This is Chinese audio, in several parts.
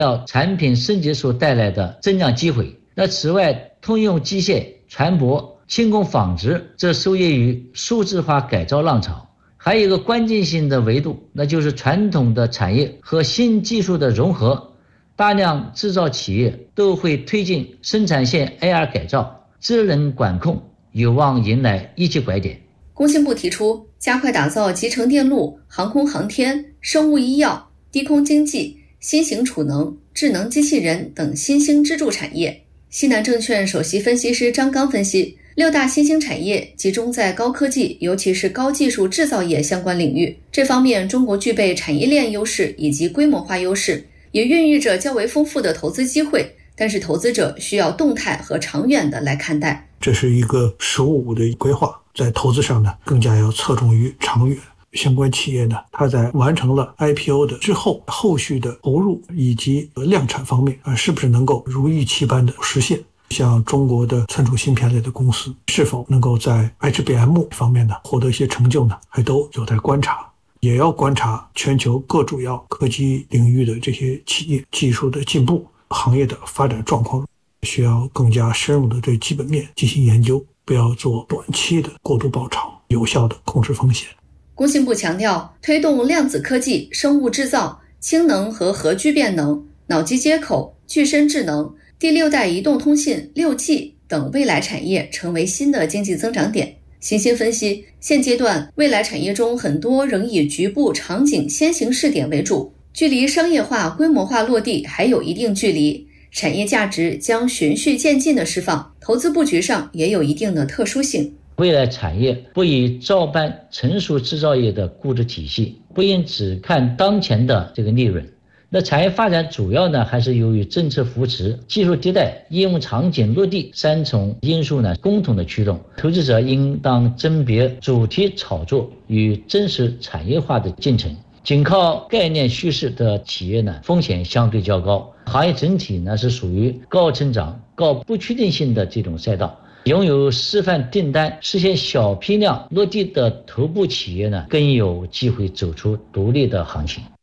到产品升级所带来的增长机会。那此外，通用机械、船舶、轻工纺织这受益于数字化改造浪潮。还有一个关键性的维度，那就是传统的产业和新技术的融合，大量制造企业都会推进生产线 AR 改造，智能管控有望迎来一级拐点。 工信部提出，加快打造集成电路、航空航天、生物医药、低空经济、新型储能、智能机器人等新兴支柱产业。西南证券首席分析师张刚分析，6大新兴产业集中在高科技，尤其是高技术制造业相关领域。这方面，中国具备产业链优势以及规模化优势，也孕育着较为丰富的投资机会。但是投资者需要动态和长远的来看待。 这是一个15的规划，在投资上呢，更加要侧重于长远。相关企业呢，它在完成了 IPO 的之后，后续的投入以及量产方面是不是能够如预期般的实现？像中国的存储芯片类的公司，是否能够在 HBM 方面呢获得一些成就呢？还都有待观察。也要观察全球各主要科技领域的这些企业技术的进步、行业的发展状况，需要更加深入的对基本面进行研究，不要做短期的过度爆炒，有效的控制风险。 工信部强调，推动量子科技、生物制造、氢能和核聚变能、脑机接口、具身智能、第6代移动通信、6G 等未来产业成为新的经济增长点。行星分析，现阶段未来产业中很多仍以局部场景先行试点为主，距离商业化规模化落地还有一定距离，产业价值将循序渐进的释放，投资布局上也有一定的特殊性。 未来产业不以照搬成熟制造业的估值体系，不应只看当前的这个利润。那产业发展主要呢，还是由于政策扶持、技术迭代、应用场景落地3重因素呢共同的驱动。投资者应当甄别主题炒作与真实产业化的进程。仅靠概念叙事的企业呢，风险相对较高。行业整体呢是属于高成长、高不确定性的这种赛道。拥有示范订单、实现小批量落地的头部企业呢，更有机会走出独立的行情。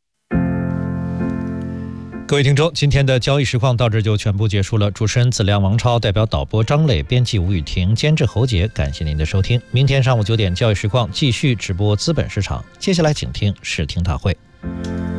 各位听众，今天的交易实况到这就全部结束了。主持人子亮、王超，代表导播张磊，编辑吴雨婷，监制侯杰，感谢您的收听。明天上午9点，交易实况继续直播资本市场。接下来请听视听大会。